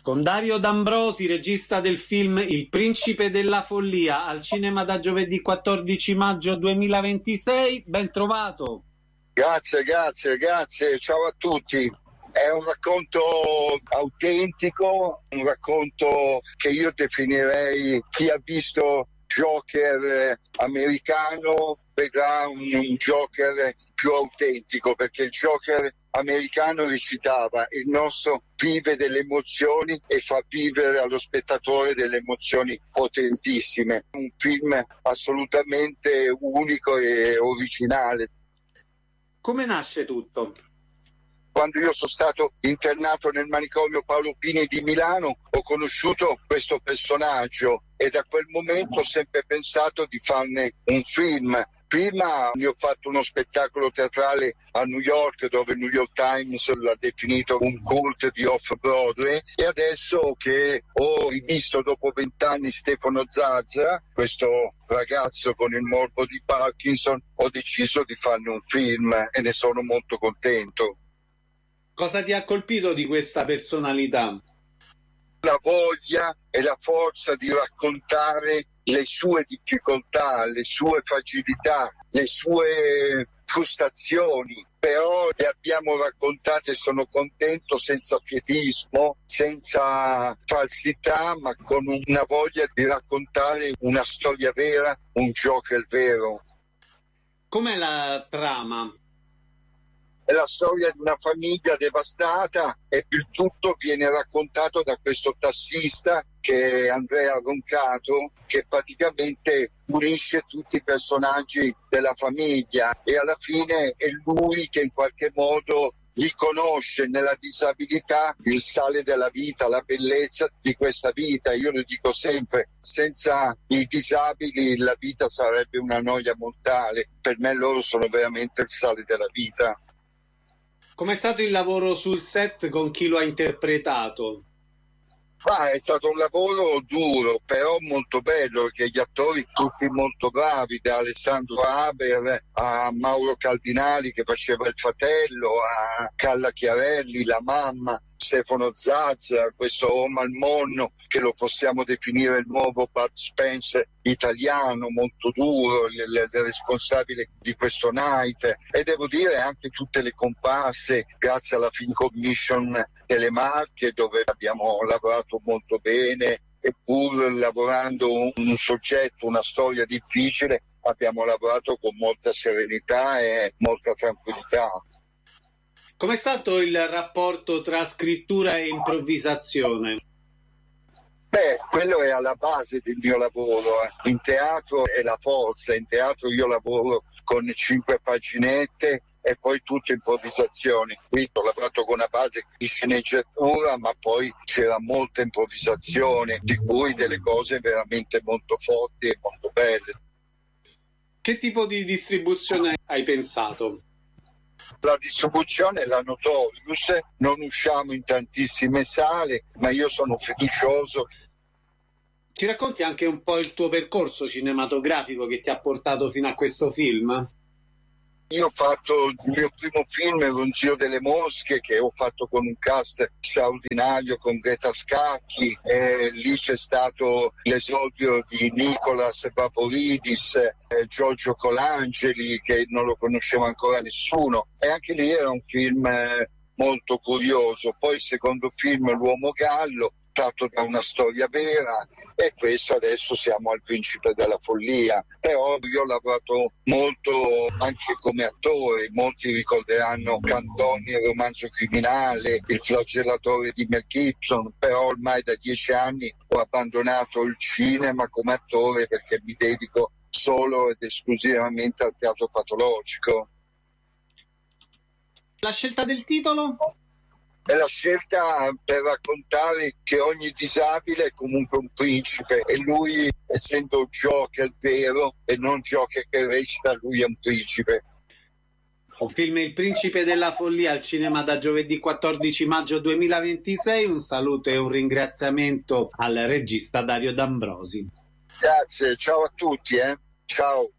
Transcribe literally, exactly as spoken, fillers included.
Con Dario D'Ambrosi, regista del film Il Principe della Follia, al cinema da giovedì quattordici maggio duemilaventisei. Ben trovato. Grazie, grazie, grazie. Ciao a tutti. È un racconto autentico, un racconto che io definirei, chi ha visto Joker americano vedrà un, un Joker più autentico, perché il Joker americano recitava, il nostro vive delle emozioni e fa vivere allo spettatore delle emozioni potentissime. Un film assolutamente unico e originale. Come nasce tutto? Quando io sono stato internato nel manicomio Paolo Pini di Milano, ho conosciuto questo personaggio e da quel momento ho sempre pensato di farne un film. Prima ne ho fatto uno spettacolo teatrale a New York, dove il New York Times l'ha definito un cult di Off-Broadway, e adesso che ho rivisto dopo vent'anni Stefano Zazza, questo ragazzo con il morbo di Parkinson, ho deciso di farne un film e ne sono molto contento. Cosa ti ha colpito di questa personalità? La voglia e la forza di raccontare le sue difficoltà, le sue fragilità, le sue frustrazioni, però le abbiamo raccontate, sono contento, senza pietismo, senza falsità, ma con una voglia di raccontare una storia vera, un Joker vero. Com'è la trama? È la storia di una famiglia devastata e il tutto viene raccontato da questo tassista che è Andrea Roncato, che praticamente unisce tutti i personaggi della famiglia e alla fine è lui che in qualche modo riconosce nella disabilità il sale della vita, la bellezza di questa vita. Io lo dico sempre, senza i disabili la vita sarebbe una noia mortale. Per me loro sono veramente il sale della vita. Com'è stato il lavoro sul set con chi lo ha interpretato? Ah, è stato un lavoro duro, però molto bello, perché gli attori tutti molto bravi, da Alessandro Haber a Mauro Cardinali che faceva il fratello, a Calla Chiarelli, la mamma, Stefano Zazza, questo Omar Monno, che lo possiamo definire il nuovo Bud Spencer italiano, molto duro, il, il responsabile di questo Night, e devo dire anche tutte le comparse, grazie alla Film Commission delle Marche, dove abbiamo lavorato molto bene, e pur lavorando un, un soggetto, una storia difficile, abbiamo lavorato con molta serenità e molta tranquillità. Com'è stato il rapporto tra scrittura e improvvisazione? Beh, quello è alla base del mio lavoro. Eh. In teatro è la forza, in teatro io lavoro con cinque paginette e poi tutte improvvisazioni. Qui ho lavorato con una base di sceneggiatura, ma poi c'era molta improvvisazione, di cui delle cose veramente molto forti e molto belle. Che tipo di distribuzione hai pensato? La distribuzione è la Notorious, non usciamo in tantissime sale, ma io sono fiducioso. Ci racconti anche un po' il tuo percorso cinematografico che ti ha portato fino a questo film? Io ho fatto il mio primo film, Ronzio delle Mosche, che ho fatto con un cast straordinario, con Greta Scacchi, e lì c'è stato l'esordio di Nicolas Vaporidis, eh, Giorgio Colangeli, che non lo conosceva ancora nessuno, e anche lì era un film eh, molto curioso. Poi il secondo film, L'Uomo Gallo, tratto da una storia vera, e questo adesso siamo al Principe della Follia. Però io ho lavorato molto anche come attore, molti ricorderanno Cantoni, il Romanzo Criminale, Il Flagellatore di Mel Gibson, però ormai da dieci anni ho abbandonato il cinema come attore perché mi dedico solo ed esclusivamente al teatro patologico. La scelta del titolo? È la scelta per raccontare che ogni disabile è comunque un principe, e lui, essendo Joker vero e non Joker che recita, lui è un principe. Il film Il Principe della Follia al cinema da giovedì quattordici maggio duemilaventisei. Un saluto e un ringraziamento al regista Dario D'Ambrosi. Grazie, ciao a tutti, eh? Ciao.